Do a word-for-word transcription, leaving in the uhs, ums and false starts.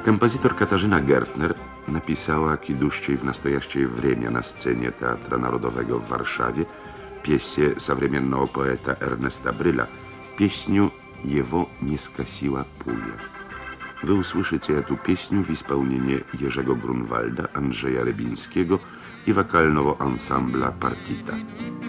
Композитор Katarzyna Gertner napisała kiedyś w nastojaściej время na scenie Teatra Narodowego w Warszawie pieśń современного poeta Ernesta Bryla, pieśniu Jego nie skasiła puja. Wy usłyszycie tę pieśń w исполнении Jerzego Grunwalda, Andrzeja Rybińskiego i wokalnego ansambla Partita.